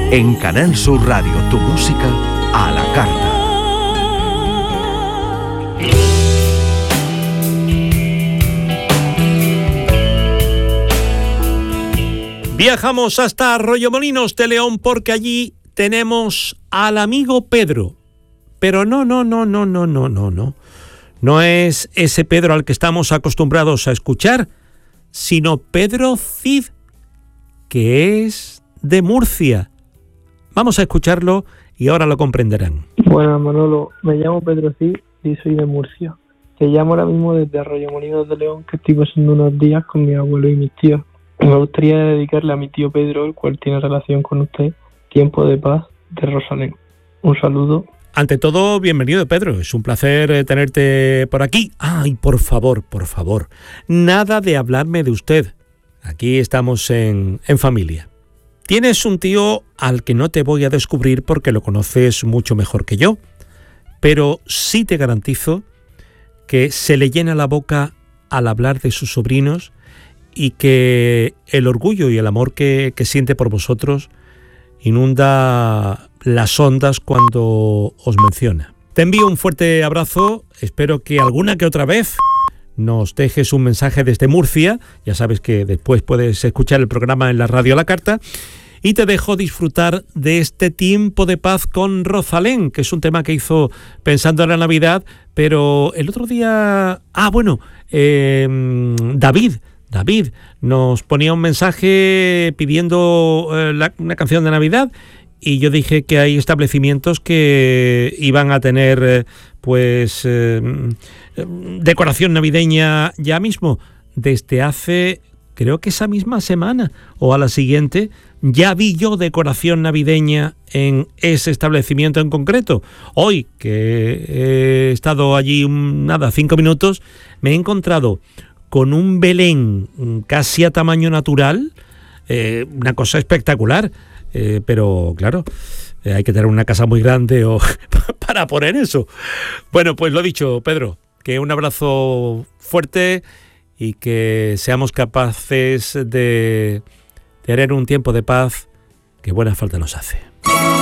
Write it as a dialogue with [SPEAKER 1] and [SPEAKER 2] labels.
[SPEAKER 1] En Canal Sur Radio, tu música a la carta.
[SPEAKER 2] Viajamos hasta Arroyomolinos de León porque allí tenemos al amigo Pedro. Pero no. No es ese Pedro al que estamos acostumbrados a escuchar, sino Pedro Cid, que es de Murcia. Vamos a escucharlo y ahora lo comprenderán.
[SPEAKER 3] Buenas, Manolo. Me llamo Pedro Cid y soy de Murcia. Te llamo ahora mismo desde Arroyomolinos de León, que estoy pasando unos días con mi abuelo y mis tíos. Me gustaría dedicarle a mi tío Pedro, el cual tiene relación con usted, Tiempo de Paz de Rosalén. Un saludo.
[SPEAKER 2] Ante todo, bienvenido, Pedro. Es un placer tenerte por aquí. Ay, por favor, nada de hablarme de usted. Aquí estamos en familia. Tienes un tío al que no te voy a descubrir porque lo conoces mucho mejor que yo, pero sí te garantizo que se le llena la boca al hablar de sus sobrinos y que el orgullo y el amor que siente por vosotros inunda las ondas cuando os menciona. Te envío un fuerte abrazo, espero que alguna que otra vez nos dejes un mensaje desde Murcia, ya sabes que después puedes escuchar el programa en la radio a la carta, y te dejo disfrutar de este Tiempo de Paz con Rosalén, que es un tema que hizo pensando en la Navidad, pero el otro día... David nos ponía un mensaje pidiendo una canción de Navidad y yo dije que hay establecimientos que iban a tener decoración navideña ya mismo. Desde hace, creo que esa misma semana o a la siguiente, ya vi yo decoración navideña en ese establecimiento en concreto. Hoy, que he estado allí 5 minutos, me he encontrado con un Belén casi a tamaño natural, una cosa espectacular, pero claro, hay que tener una casa muy grande para poner eso. Bueno, pues lo dicho, Pedro, que un abrazo fuerte y que seamos capaces de tener un tiempo de paz que buena falta nos hace.